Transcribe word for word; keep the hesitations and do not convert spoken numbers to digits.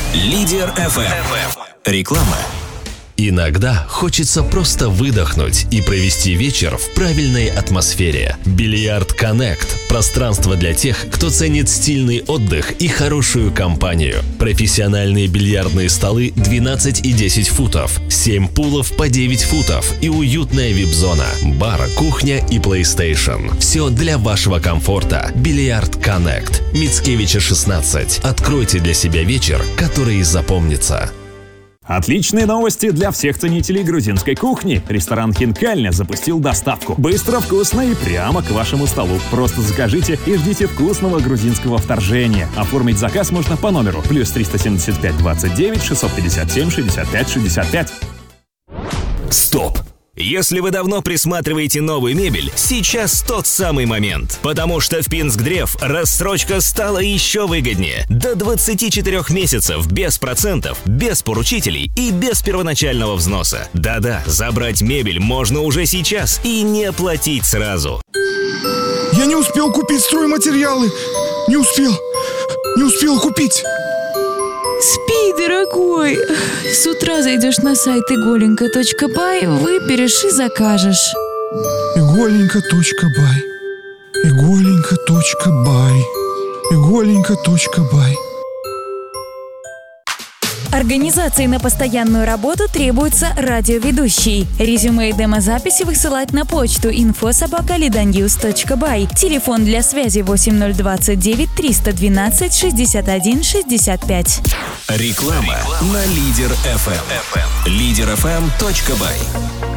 Лидер эф эм. Реклама. Иногда хочется просто выдохнуть и провести вечер в правильной атмосфере. Бильярд Connect – пространство для тех, кто ценит стильный отдых и хорошую компанию. Профессиональные бильярдные столы двенадцать и десять футов, семь пулов по девять футов и уютная вип-зона, бар, кухня и PlayStation. Все для вашего комфорта. Бильярд Connect. Мицкевича шестнадцать. Откройте для себя вечер, который запомнится. Отличные новости для всех ценителей грузинской кухни. Ресторан Хинкальня запустил доставку. Быстро, вкусно и прямо к вашему столу. Просто закажите и ждите вкусного грузинского вторжения. Оформить заказ можно по номеру плюс триста семьдесят пять двадцать девять шестьсот пятьдесят семь шестьдесят пять шестьдесят пять. Стоп! Если вы давно присматриваете новую мебель, сейчас тот самый момент. Потому что в Пинскдрев рассрочка стала еще выгоднее. До двадцати четырёх месяцев без процентов, без поручителей и без первоначального взноса. Да-да, забрать мебель можно уже сейчас и не платить сразу. Я не успел купить стройматериалы. Не успел. Не успел купить. Спи, дорогой. С утра зайдешь на сайт иголенко точка бай, выберешь и закажешь. иголенко точка бай. иголенко точка бай. иголенко точка бай. Организации на постоянную работу требуется радиоведущий. Резюме и демозаписи высылать на почту инфо собака лиданьюз точка бай. Телефон для связи восемь ноль двадцать девять триста двенадцать шестьдесят один шестьдесят пять. Реклама на Лидер эф эм. лидер эф эм точка бай.